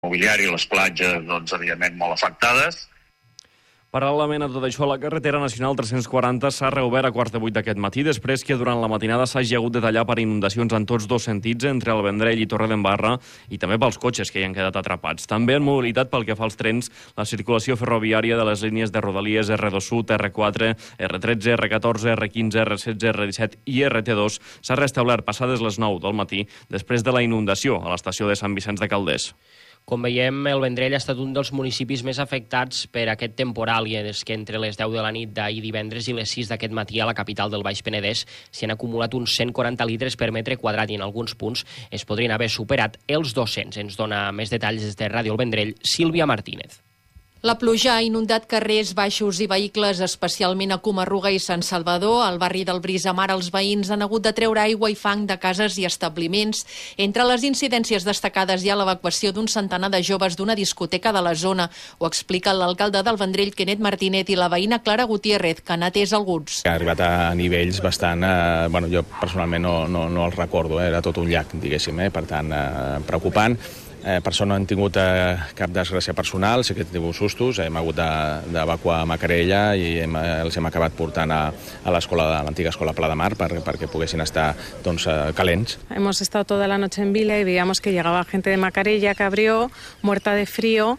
mobiliari, les platges, doncs, evidentment, molt afectades. Paral·lelament a tot això, la carretera nacional 340 s'ha reobert a 7:15 d'aquest matí, després que durant la matinada s'hagi hagut de tallar per inundacions en tots dos sentits, entre el Vendrell i Torredembarra, i també pels cotxes que hi han quedat atrapats. També en mobilitat pel que fa als trens, la circulació ferroviària de les línies de Rodalies R2 Sud, R4, R13, R14, R15, R16, R17 i RT2 s'ha restablert passades les 9 del matí, després de la inundació a l'estació de Sant Vicenç de Calders. Com veiem, el Vendrell ha estat un dels municipis més afectats per aquest temporal, i és que entre les 10 de la nit d'ahir divendres i les 6 d'aquest matí a la capital del Baix Penedès s'hi han acumulat uns 140 litres per metre quadrat i en alguns punts es podrien haver superat els 200. Ens dona més detalls des de Ràdio El Vendrell, Sílvia Martínez. La pluja ha inundat carrers, baixos i vehicles, especialment a Comarruga i Sant Salvador. Al barri del Brisamar, els veïns han hagut de treure aigua i fang de cases i establiments. Entre les incidències destacades hi ha l'evacuació d'un centenar de joves d'una discoteca de la zona. Ho explica l'alcalde del Vendrell, Kenneth Martínez, i la veïna Clara Gutiérrez, que n'ha atès alguns. Ha arribat a nivells bastant... jo personalment no els recordo, era tot un llac, diguéssim, per tant, preocupant. Per això no han tingut cap desgràcia personal, sí que hem tingut sustos, hem hagut d'evacuar Macarella i els hem acabat portant a l'antiga escola Pla de Mar perquè poguessin estar calents. Hemos estado toda la noche en Vila y veíamos que llegaba gente de Macarella que abrió, muerta de frío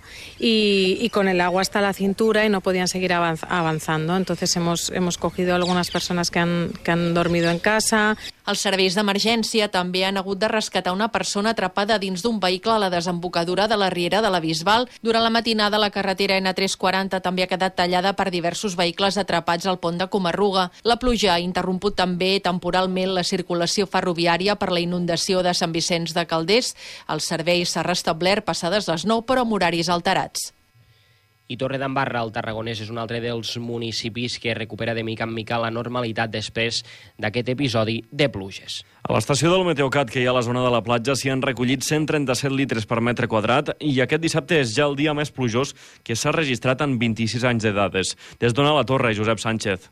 y con el agua hasta la cintura y no podían seguir avanzando. Entonces hemos cogido algunas personas que han dormido en casa. Els serveis d'emergència també han hagut de rescatar una persona atrapada dins d'un vehicle a la desembocadura de la Riera de la Bisbal. Durant la matinada, la carretera N340 també ha quedat tallada per diversos vehicles atrapats al pont de Comarruga. La pluja ha interromput també temporalment la circulació ferroviària per la inundació de Sant Vicenç de Calders. El servei s'ha restablert passades les 9, però amb horaris alterats. I Torredembarra, al Tarragonès, és un altre dels municipis que recupera de mica en mica la normalitat després d'aquest episodi de pluges. A l'estació del Meteocat, que hi ha a la zona de la platja, s'hi han recollit 137 litres per metre quadrat i aquest dissabte és ja el dia més plujós que s'ha registrat en 26 anys de dades. Des d'on a la Torre, Josep Sánchez.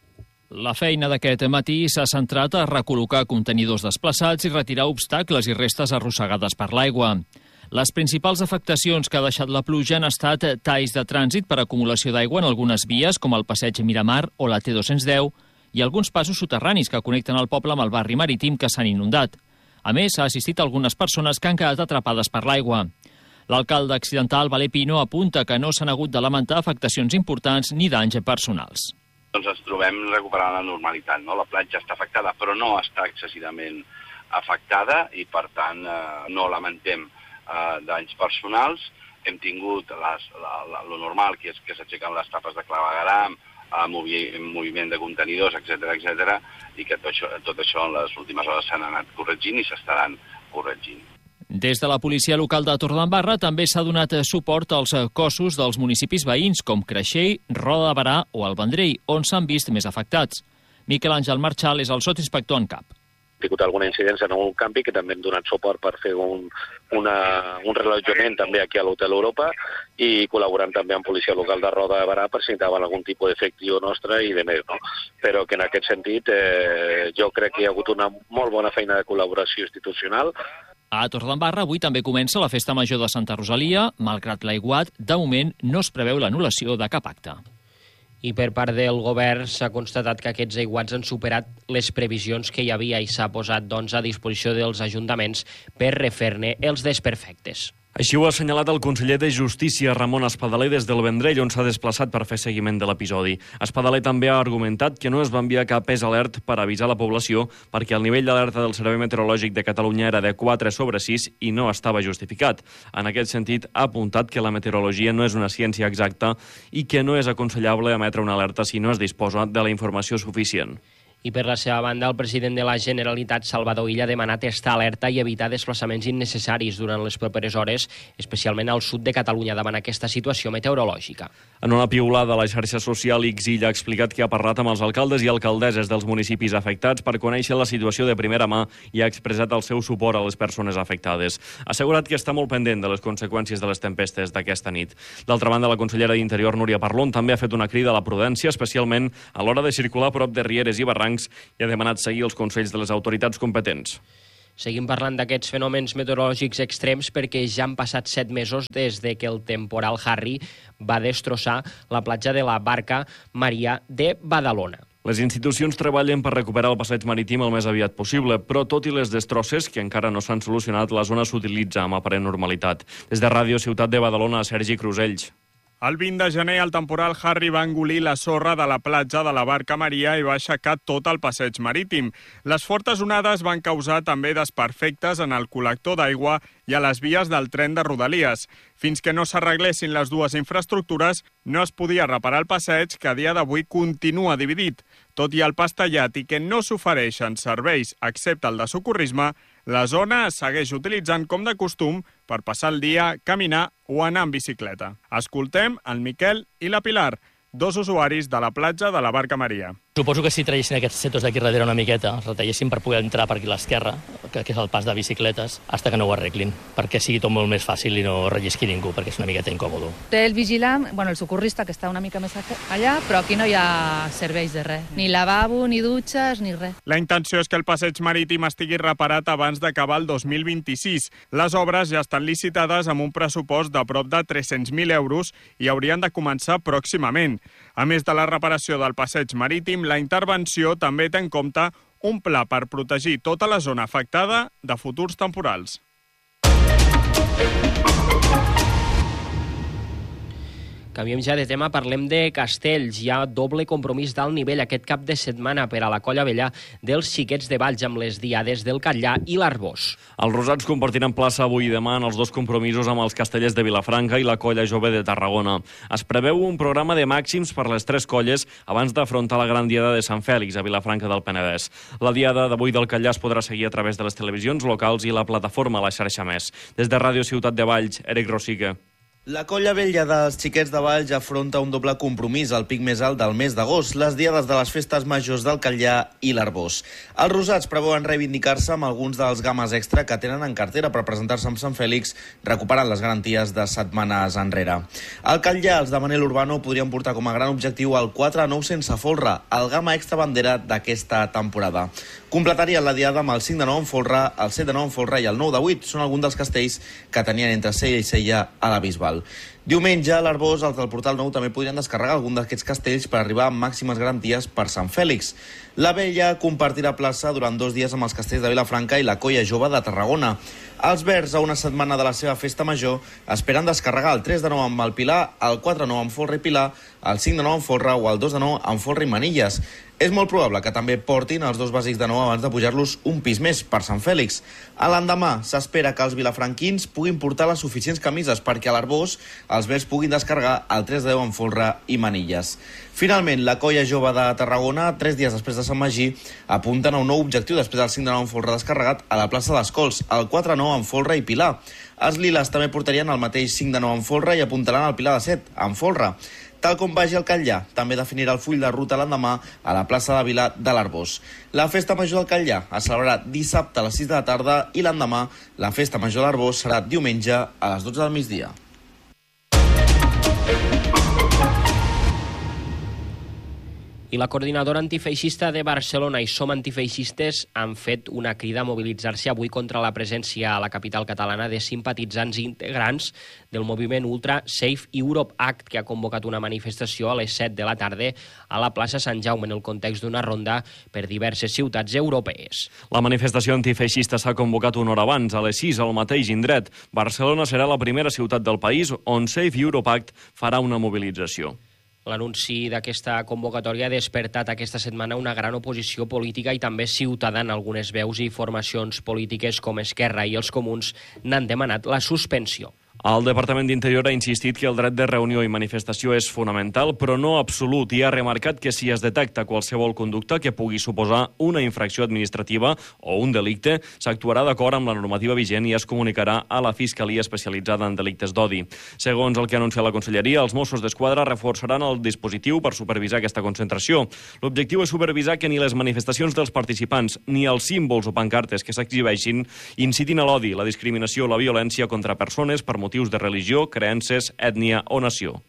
La feina d'aquest matí s'ha centrat a recol·locar contenidors desplaçats i retirar obstacles i restes arrossegades per l'aigua. Les principals afectacions que ha deixat la pluja han estat talls de trànsit per acumulació d'aigua en algunes vies, com el passeig Miramar o la T210, i alguns passos soterranis que connecten el poble amb el barri marítim que s'han inundat. A més, s'ha assistit a algunes persones que han quedat atrapades per l'aigua. L'alcalde accidental, Valer Pino, apunta que no s'han hagut de lamentar afectacions importants ni danys personals. Doncs ens trobem recuperant la normalitat, no? La platja està afectada, però no està excessivament afectada i, per tant, no lamentem danys personals. Hem tingut lo normal, que és que s'aixequen les tapes de clavegueram, moviment de contenidors, etc, i que tot això en les últimes hores s'han anat corregint i s'estaran corregint. Des de la policia local de Torredembarra també s'ha donat suport als cossos dels municipis veïns com Creixell, Roda de Berà o el Vendrell, on s'han vist més afectats. Miquel Àngel Marchal és el sotsinspector en cap. Ha tingut alguna incidència en algun canvi que també hem donat suport per fer un relotjament també aquí a l'Hotel Europa i col·laborant també amb policia local de Roda de Berà per si necessitaven algun tipus d'efectiu nostre i de més, no? Però que en aquest sentit jo crec que hi ha hagut una molt bona feina de col·laboració institucional. A Torredembarra avui també comença la Festa Major de Santa Rosalia. Malgrat l'aiguat, de moment no es preveu l'anul·lació de cap acte. I per part del govern s'ha constatat que aquests aiguats han superat les previsions que hi havia i s'ha posat a disposició dels ajuntaments per refer-ne els desperfectes. Així ho ha assenyalat el conseller de Justícia, Ramon Espadaler, des del Vendrell, on s'ha desplaçat per fer seguiment de l'episodi. Espadaler també ha argumentat que no es va enviar cap alert per avisar la població perquè el nivell d'alerta del Servei Meteorològic de Catalunya era de 4/6 i no estava justificat. En aquest sentit, ha apuntat que la meteorologia no és una ciència exacta i que no és aconsellable emetre una alerta si no es disposa de la informació suficient. I per la seva banda, el president de la Generalitat, Salvador Illa, ha demanat estar alerta i evitar desplaçaments innecessaris durant les properes hores, especialment al sud de Catalunya, davant aquesta situació meteorològica. En una piulada a la xarxa social, Illa ha explicat que ha parlat amb els alcaldes i alcaldesses dels municipis afectats per conèixer la situació de primera mà i ha expressat el seu suport a les persones afectades. Ha assegurat que està molt pendent de les conseqüències de les tempestes d'aquesta nit. D'altra banda, la consellera d'Interior, Núria Parlon, també ha fet una crida a la prudència, especialment a l'hora de circular a prop de rieres i barrancs, i ha demanat seguir els consells de les autoritats competents. Seguim parlant d'aquests fenòmens meteorològics extrems perquè ja han passat 7 mesos des de que el temporal Harry va destrossar la platja de la Barca Maria de Badalona. Les institucions treballen per recuperar el passeig marítim el més aviat possible, però tot i les destrosses, que encara no s'han solucionat, la zona s'utilitza amb aparent normalitat. Des de Ràdio Ciutat de Badalona, Sergi Crusells. El 20 de gener, el temporal Harry va engolir la sorra de la platja de la Barca Maria i va aixecar tot el passeig marítim. Les fortes onades van causar també desperfectes en el col·lector d'aigua i a les vies del tren de Rodalies. Fins que no s'arreglessin les dues infraestructures, no es podia reparar el passeig, que a dia d'avui continua dividit. Tot i el pas tallat i que no s'ofereixen serveis excepte el de socorrisme, la zona es segueix utilitzant com de costum per passar el dia, caminar o anar en bicicleta. Escoltem el Miquel i la Pilar, 2 usuaris de la platja de la Barca Maria. Suposo que si traguessin aquests setos d'aquí darrere una miqueta, els retallessin per poder entrar per aquí a l'esquerra, que és el pas de bicicletes, hasta que no ho arreglin, perquè sigui tot molt més fàcil i no rellisqui ningú, perquè és una miqueta incòmodo. Té el vigilant, el socorrista, que està una mica més allà, però aquí no hi ha serveis de res. Ni lavabo, ni dutxes, ni res. La intenció és que el passeig marítim estigui reparat abans d'acabar el 2026. Les obres ja estan licitades amb un pressupost de prop de 300.000 euros i haurien de començar pròximament. A més de la reparació del passeig marítim, la intervenció també té en compte un pla per protegir tota la zona afectada de futurs temporals. Canviem ja de tema, parlem de castells. Hi ha doble compromís d'alt nivell aquest cap de setmana per a la Colla Vella dels Xiquets de Valls amb les diades del Catllà i l'Arbós. Els rosats compartiran plaça avui i demà en els 2 compromisos amb els castellers de Vilafranca i la Colla Jove de Tarragona. Es preveu un programa de màxims per les 3 colles abans d'afrontar la gran diada de Sant Fèlix a Vilafranca del Penedès. La diada d'avui del Catllà es podrà seguir a través de les televisions locals i la plataforma a la xarxa Més. Des de Ràdio Ciutat de Valls, Eric Rosique. La Colla Vella dels Xiquets de Valls afronta un doble compromís al pic més alt del mes d'agost, les diades de les festes majors del Catllà i l'Arbós. Els rosats preveuen reivindicar-se amb alguns dels games extra que tenen en cartera per presentar-se amb Sant Fèlix, recuperant les garanties de setmanes enrere. Al Catllà, els de Manel Urbano podrien portar com a gran objectiu el 4-9 sense folre, el gama extra bandera d'aquesta temporada. Completarien la diada amb el 5-9 en folre, el 7-9 en folre i el 9-8. Són alguns dels castells que tenien entre Sella i Sella a la Bisbal. Diumenge, a l'Arbós, els del Portal Nou també podrien descarregar algun d'aquests castells per arribar amb màximes garanties per Sant Fèlix. La Vella compartirà plaça durant 2 dies amb els castells de Vilafranca i la Colla Jove de Tarragona. Els verds, a una setmana de la seva festa major, esperen descarregar el 3-9 amb el Pilar, el 4-9 amb folre i Pilar, el 5-9 amb folre o el 2-9 amb folre i Manilles. És molt probable que també portin els 2 bàsics de nou abans de pujar-los un pis més per Sant Fèlix. A l'endemà s'espera que els vilafranquins puguin portar les suficients camises perquè a l'Arbós els verds puguin descarregar el 3-10 amb folre i Manilles. Finalment, la Colla Jove de Tarragona, 3 dies després de Sant Magí, apunten a un nou objectiu després del 5-9 amb folre descarregat a la plaça dels Cols, el 4-9 amb folre i Pilar. Els liles també portarien el mateix 5-9 amb folre i apuntaran al Pilar de 7 amb folre. Tal com vagi el Catllà, també definirà el full de ruta l'endemà a la plaça de Vila de l'Arbós. La festa major del Catllà es celebrarà dissabte a les 6 de la tarda i l'endemà la festa major de l'Arbós serà diumenge a les 12 del migdia. I la coordinadora antifeixista de Barcelona i Som Antifeixistes han fet una crida a mobilitzar-se avui contra la presència a la capital catalana de simpatitzants i integrants del moviment Ultra Safe Europe Act, que ha convocat una manifestació a les 7 de la tarda a la plaça Sant Jaume en el context d'una ronda per diverses ciutats europees. La manifestació antifeixista s'ha convocat una hora abans, a les 6, al mateix indret. Barcelona serà la primera ciutat del país on Safe Europe Act farà una mobilització. L'anunci d'aquesta convocatòria ha despertat aquesta setmana una gran oposició política i també ciutadana. Algunes veus i formacions polítiques com Esquerra i els Comuns n'han demanat la suspensió. El Departament d'Interior ha insistit que el dret de reunió i manifestació és fonamental, però no absolut, i ha remarcat que si es detecta qualsevol conducta que pugui suposar una infracció administrativa o un delicte, s'actuarà d'acord amb la normativa vigent i es comunicarà a la Fiscalia especialitzada en delictes d'odi. Segons el que ha anunciat la Conselleria, els Mossos d'Esquadra reforçaran el dispositiu per supervisar aquesta concentració. L'objectiu és supervisar que ni les manifestacions dels participants ni els símbols o pancartes que s'exhibeixin incitin a l'odi, la discriminació o la violència contra persones per motius de religió, creences, ètnia o nació.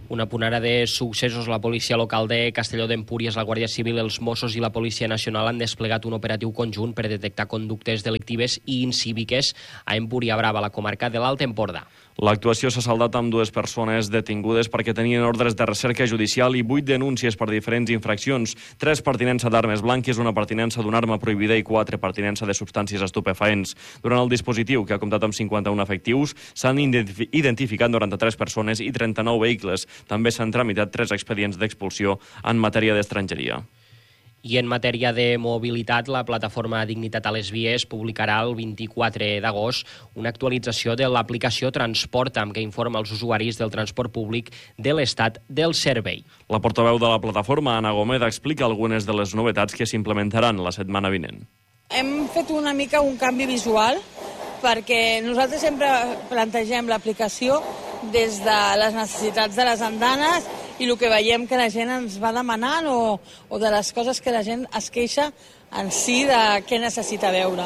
Una punara de successos. La policia local de Castelló d'Empúries, la Guàrdia Civil, els Mossos i la Policia Nacional han desplegat un operatiu conjunt per detectar conductes delictives i incíviques a Empúria Brava, la comarca de l'Alt Empordà. L'actuació s'ha saldat amb 2 persones detingudes perquè tenien ordres de recerca judicial i 8 denúncies per diferents infraccions. 3 pertinença d'armes blanques, 1 pertinença d'una arma prohibida i 4 pertinença de substàncies estupefaents. Durant el dispositiu, que ha comptat amb 51 efectius, s'han identificat 93 persones i 39 vehicles. També s'han tramitat 3 expedients d'expulsió en matèria d'estrangeria. I en matèria de mobilitat, la plataforma Dignitat a les Vies publicarà el 24 d'agost una actualització de l'aplicació Transporta'm, que informa els usuaris del transport públic de l'estat del servei. La portaveu de la plataforma, Ana Gómez, explica algunes de les novetats que s'implementaran la setmana vinent. Hem fet una mica un canvi visual perquè nosaltres sempre plantegem l'aplicació des de les necessitats de les andanes i el que veiem que la gent ens va demanant o de les coses que la gent es queixa en si de què necessita veure.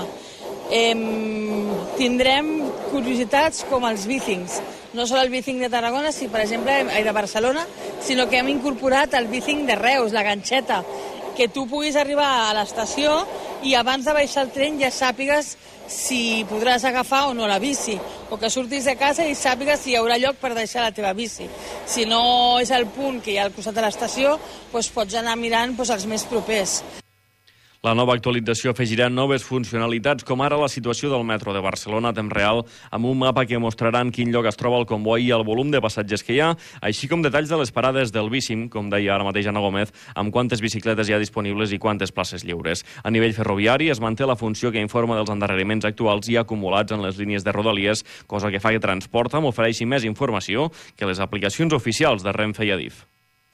Tindrem curiositats com els bícings. No sol el bícing de Tarragona, per exemple, de Barcelona, sinó que hem incorporat el bícing de Reus, la ganxeta, que tu puguis arribar a l'estació i abans de baixar el tren ja sàpigues si podràs agafar o no la bici, o que surtis de casa i sàpigues si hi haurà lloc per deixar la teva bici. Si no és el punt que hi ha al costat de l'estació, doncs pots anar mirant els més propers. La nova actualització afegirà noves funcionalitats, com ara la situació del metro de Barcelona a temps real, amb un mapa que mostrarà en quin lloc es troba el comboi i el volum de passatgers que hi ha, així com detalls de les parades del bicim, com deia ara mateix Ana Gómez, amb quantes bicicletes hi ha disponibles i quantes places lliures. A nivell ferroviari es manté la funció que informa dels endarreriments actuals i acumulats en les línies de Rodalies, cosa que fa que Transporta'm ofereixi més informació que les aplicacions oficials de Renfe i Adif.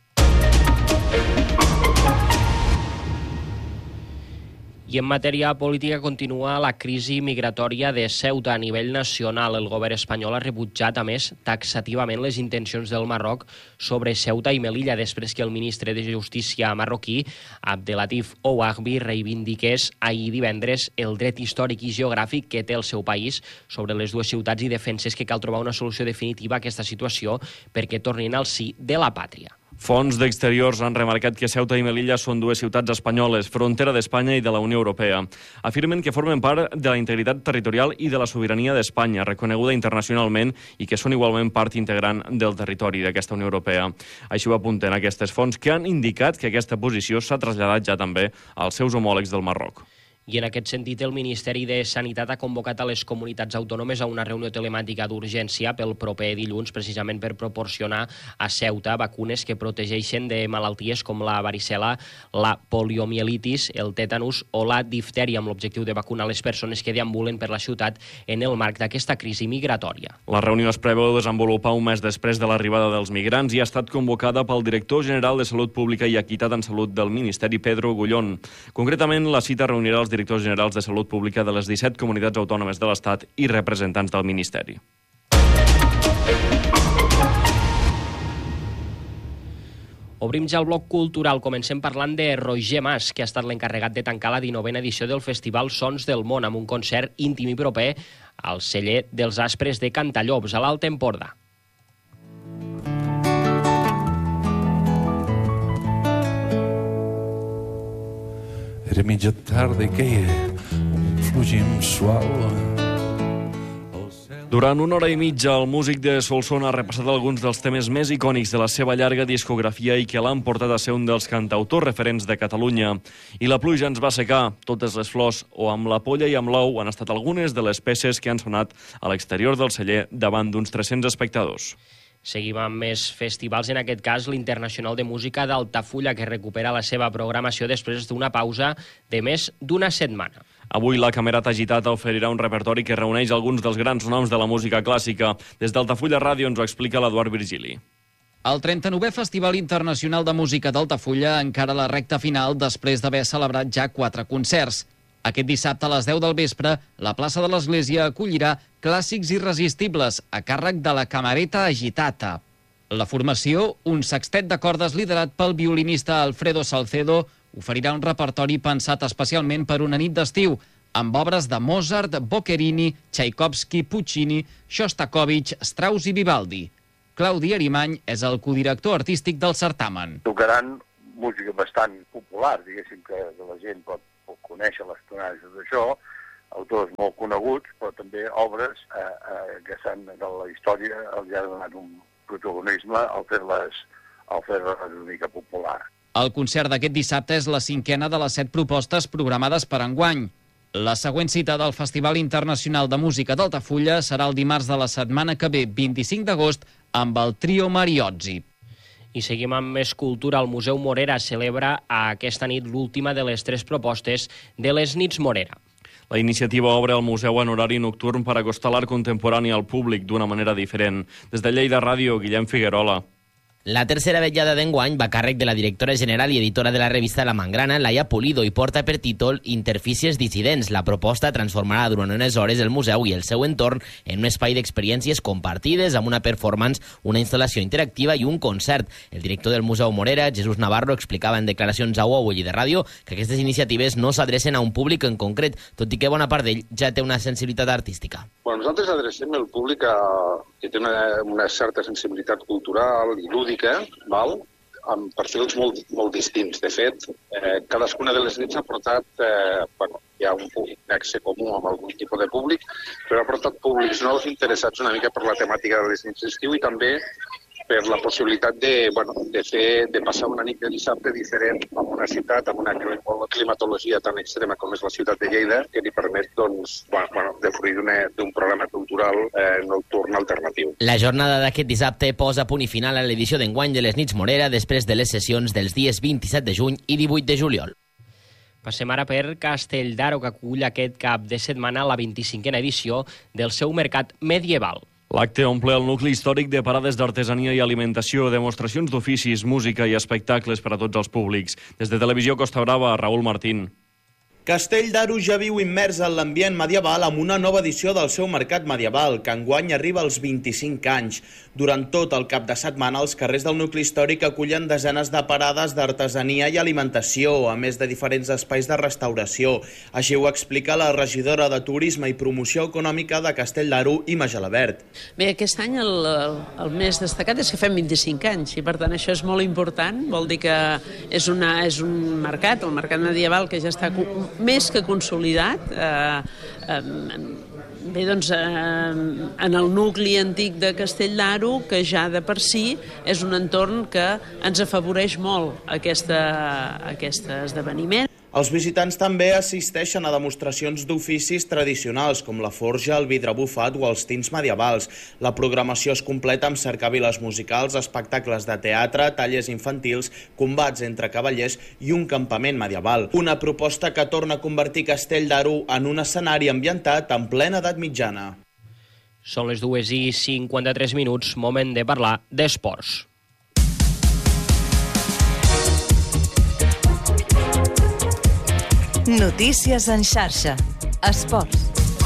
I en matèria política continua la crisi migratòria de Ceuta a nivell nacional. El govern espanyol ha rebutjat, a més, taxativament les intencions del Marroc sobre Ceuta i Melilla, després que el ministre de Justícia marroquí, Abdelatif Ouahbi, reivindiqués ahir divendres el dret històric i geogràfic que té el seu país sobre les 2 ciutats i defenses que cal trobar una solució definitiva a aquesta situació perquè tornin al si de la pàtria. Fonts d'exteriors han remarcat que Ceuta i Melilla són 2 ciutats espanyoles, frontera d'Espanya i de la Unió Europea. Afirmen que formen part de la integritat territorial i de la sobirania d'Espanya, reconeguda internacionalment, i que són igualment part integrant del territori d'aquesta Unió Europea. Així ho apunten aquestes fonts, que han indicat que aquesta posició s'ha traslladat ja també als seus homòlegs del Marroc. I en aquest sentit, el Ministeri de Sanitat ha convocat a les comunitats autònomes a una reunió telemàtica d'urgència pel proper dilluns, precisament per proporcionar a Ceuta vacunes que protegeixen de malalties com la varicel·la, la poliomielitis, el tètanus o la diftèria, amb l'objectiu de vacunar les persones que deambulen per la ciutat en el marc d'aquesta crisi migratòria. La reunió es preveu desenvolupar un mes després de l'arribada dels migrants i ha estat convocada pel director general de Salut Pública i Equitat en Salut del Ministeri, Pedro Gullón. Concretament, la cita reunirà els directors generals de Salut Pública de les 17 comunitats autònomes de l'Estat i representants del Ministeri. Obrim ja el bloc cultural. Comencem parlant de Roger Mas, que ha estat l'encarregat de tancar la 19a edició del Festival Sons del Món amb un concert íntim i proper al celler dels Aspres de Cantallops, a l'Alt Empordà. Era mitja tarda i queia un plogim suau. Durant 1 hora i mitja, el músic de Solsona ha repassat alguns dels temes més icònics de la seva llarga discografia i que l'han portat a ser un dels cantautors referents de Catalunya. I la pluja ens va secar, totes les flors o amb la polla i amb l'ou han estat algunes de les peces que han sonat a l'exterior del celler davant d'uns 300 espectadors. Seguim amb més festivals, en aquest cas l'Internacional de Música d'Altafulla, que recupera la seva programació després d'una pausa de més d'1 setmana. Avui la Camerata Agitada oferirà un repertori que reuneix alguns dels grans noms de la música clàssica. Des d'Altafulla Ràdio ens ho explica l'Eduard Virgili. El 39è Festival Internacional de Música d'Altafulla encara la recta final després d'haver celebrat ja 4 concerts. Aquest dissabte a les 10 del vespre, la plaça de l'Església acollirà Clàssics Irresistibles, a càrrec de la Camerata Agitata. La formació, un sextet de cordes liderat pel violinista Alfredo Salcedo, oferirà un repertori pensat especialment per una nit d'estiu, amb obres de Mozart, Boccherini, Tchaikovsky, Puccini, Shostakovich, Strauss i Vivaldi. Claudi Arimany és el codirector artístic del certamen. Tocaran música bastant popular, diguéssim, que la gent pot conèixer les tonades d'això, autors molt coneguts, però també obres que s'han de la història els ha donat un protagonisme al fer-les una mica popular. El concert d'aquest dissabte és la 5a de les 7 propostes programades per enguany. La següent cita del Festival Internacional de Música d'Altafulla serà el dimarts de la setmana que ve, 25 d'agost, amb el trio Mariozzi. I seguim amb més cultura. El Museu Morera celebra aquesta nit l'última de les 3 propostes de les Nits Morera. La iniciativa obre el museu en horari nocturn per acostar l'art contemporani al públic d'una manera diferent. Des de Lleida Ràdio, Guillem Figuerola. La tercera vetllada d'enguany va a càrrec de la directora general i editora de la revista La Mangrana, Laia Pulido, i porta per títol Interfícies dissidents. La proposta transformarà durant unes hores el museu i el seu entorn en un espai d'experiències compartides amb una performance, una instal·lació interactiva i un concert. El director del Museu Morera, Jesús Navarro, explicava en declaracions a UOU i de Ràdio que aquestes iniciatives no s'adrecen a un públic en concret, tot i que bona part d'ell ja té una sensibilitat artística. Bueno, nosaltres adrecem el públic que té una certa sensibilitat cultural i lúdica, amb perfils molt distints. De fet, cadascuna de les nits ha portat, hi ha un nexe comú amb algun tipus de públic, però ha portat públics nous interessats una mica per la temàtica de les nits d'estiu i també per la possibilitat de passar una nit de dissabte diferent en una ciutat amb una climatologia tan extrema com és la ciutat de Lleida, que li permet de fruir d'un programa cultural nocturn alternatiu. La jornada d'aquest dissabte posa punt i final a l'edició d'enguany de les Nits Morera després de les sessions dels dies 27 de juny i 18 de juliol. Passem ara per Castelldaro, que acull aquest cap de setmana la 25a edició del seu mercat medieval. L'acte omple el nucli històric de parades d'artesania i alimentació, demostracions d'oficis, música i espectacles per a tots els públics. Des de Televisió Costa Brava, Raül Martín. Castelldaro ja viu immers en l'ambient medieval amb una nova edició del seu mercat medieval, que enguany arriba als 25 anys. Durant tot el cap de setmana, els carrers del nucli històric acullen desenes de parades d'artesania i alimentació, a més de diferents espais de restauració. Així ho explica la regidora de Turisme i Promoció Econòmica de Castelldaro, Imma Gelabert. Bé, aquest any el més destacat és que fem 25 anys i per tant això és molt important. Vol dir que és un mercat, el mercat medieval, que ja està més que consolidat. Bé, doncs, en el nucli antic de Castelldaro, que ja de per si és un entorn que ens afavoreix molt aquest esdeveniment. Els visitants també assisteixen a demostracions d'oficis tradicionals, com la forja, el vidre bufat o els tints medievals. La programació es completa amb cercaviles musicals, espectacles de teatre, tallers infantils, combats entre cavallers i un campament medieval. Una proposta que torna a convertir Castelldaro en un escenari ambientat en plena edat mitjana. Són les 2:53, moment de parlar d'esports. Notícies en xarxa. Esports.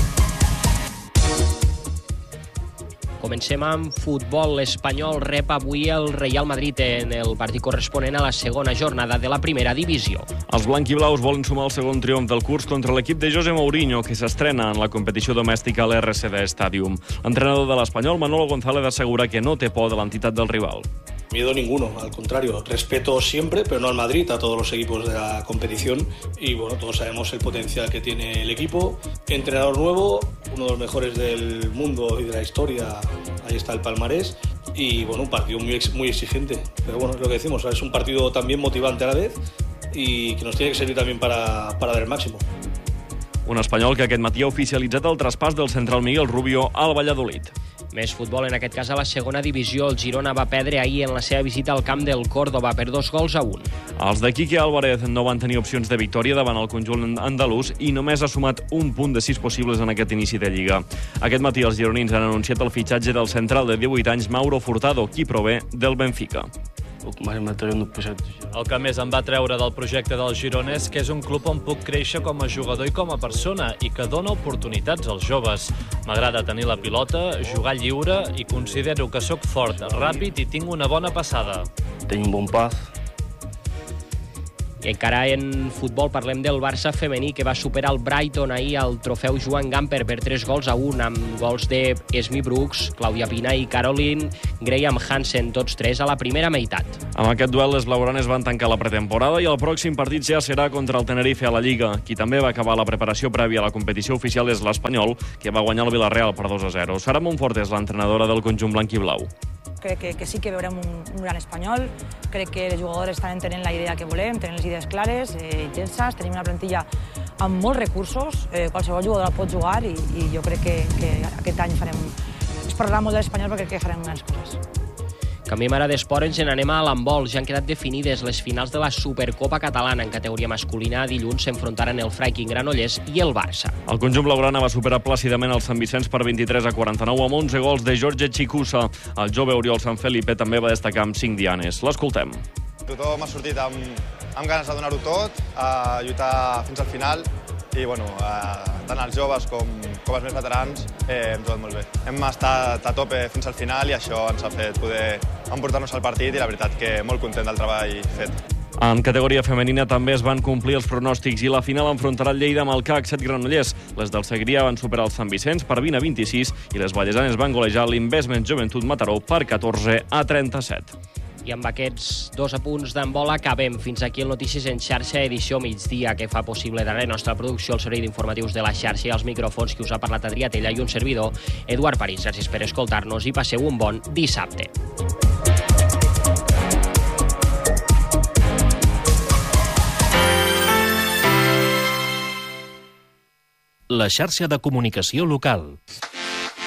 Comencem amb futbol. L'Espanyol rep avui el Real Madrid en el partit corresponent a la segona jornada de la primera divisió. Els blanquiblaus volen sumar el segon triomf del curs contra l'equip de José Mourinho, que s'estrena en la competició domèstica a l'RCD Stadium. L'entrenador de l'Espanyol, Manolo González, assegura que no té por de l'entitat del rival. Miedo ninguno, al contrario, respeto siempre, pero no al Madrid, a todos los equipos de la competición y bueno, todos sabemos el potencial que tiene el equipo. Entrenador nuevo, uno de los mejores del mundo y de la historia, ahí está el palmarés y bueno, un partido muy exigente, pero bueno, es lo que decimos, es un partido también motivante a la vez y que nos tiene que servir también para dar el máximo. Un espanyol que aquest matí ha oficialitzat el traspàs del central Miguel Rubio al Valladolid. Més futbol, en aquest cas a la segona divisió. El Girona va perdre ahir en la seva visita al camp del Córdoba per 2-1. Els de Quique Álvarez no van tenir opcions de victòria davant el conjunt andalús i només ha sumat un punt de 6 possibles en aquest inici de Lliga. Aquest matí els gironins han anunciat el fitxatge del central de 18 anys Mauro Furtado, qui prové del Benfica. El que més em va treure del projecte del Girona és que és un club on puc créixer com a jugador i com a persona i que dona oportunitats als joves. M'agrada tenir la pilota, jugar lliure i considero que sóc fort, ràpid i tinc una bona passada. Tinc un bon pas. I encara en futbol parlem del Barça femení, que va superar el Brighton ahir al trofeu Joan Gamper per 3-1, amb gols de Esmi Brooks, Clàudia Pina i Caroline Graham Hansen, tots tres a la primera meitat. Amb aquest duel, les blaugranes van tancar la pretemporada i el pròxim partit ja serà contra el Tenerife a la Lliga. Qui també va acabar la preparació prèvia a la competició oficial és l'Espanyol, que va guanyar el Villarreal per 2-0. Sara Monfort és l'entrenadora del conjunt blanc i blau. Crec que sí que veurem un gran Espanyol. Crec que els jugadors estan entenent la idea que volem, tenen les idees clares, intenses, tenim una plantilla amb molts recursos, qualsevol jugador la pot jugar i jo crec que aquest any es parlarà molt de l'Espanyol perquè crec que farem grans coses. Canviem ara d'esport, ens n'anem a l'handbol. Ja han quedat definides les finals de la Supercopa Catalana en categoria masculina. Dilluns s'enfrontaran el Freiking Granollers i el Barça. El conjunt blaugrana va superar plàcidament el Sant Vicenç per 23-49 amb 11 gols de Jorge Chicusa. El jove Oriol Sant Felipe també va destacar amb 5 dianes. L'escoltem. Tothom ha sortit amb ganes de donar-ho tot, a lluitar fins al final i tant els joves com els més veterans hem trobat molt bé. Hem estat a tope fins al final i això ens ha fet poder emportar-nos al partit i la veritat que molt content del treball fet. En categoria femenina també es van complir els pronòstics i la final enfrontarà el Lleida amb el CAC 7 Granollers. Les del Segrià van superar el Sant Vicenç per 20-26 i les vallesanes van golejar l'Investment Joventut Mataró per 14-37. I amb aquests 2 apunts d'handbol acabem. Fins aquí el Notícies en xarxa, edició migdia, que fa possible darrere nostra producció el servei d'informatius de la xarxa i els micròfons que us ha parlat Adrià Tella i un servidor, Eduard París. Gràcies per escoltar-nos i passeu un bon dissabte. La xarxa de comunicació local.